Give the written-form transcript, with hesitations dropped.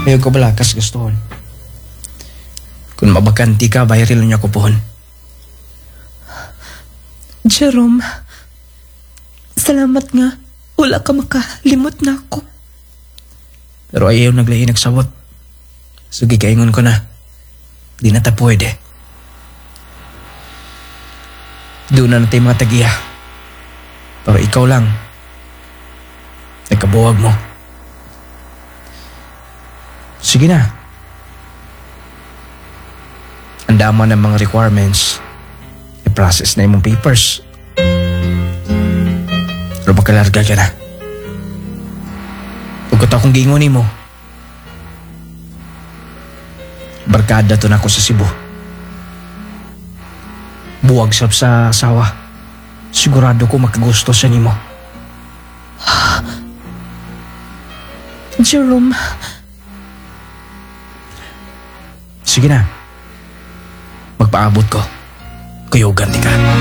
Ayaw ko balakas gustohon. Kung mabakanti ka, viral niya ko pohon. Jerome, salamat nga. Wala ka makalimot na ako. Pero ayaw naglahi nagsabot. Sige, kaingon ko na. Di na ta pwede. Doon na natin mga tagiya. Pero ikaw lang. Nagkabuwag mo. Sige na. Andaman ng mga requirements. I-process na yung mong papers. Pero makalarga ka na. Huwag ko akong giingunin mo. Barkada to na ako sa Cebu. Buwag sab sa asawa. Sigurado ko makagusto siya nimo. Jerome. Sige na. Magpaabot ko. Kuyugan di ka.